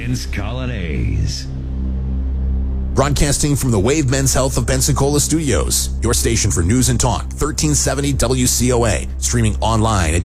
Vince Colonnese. Broadcasting from the Wave Men's Health of Pensacola Studios, your station for news and talk, 1370 WCOA, streaming online at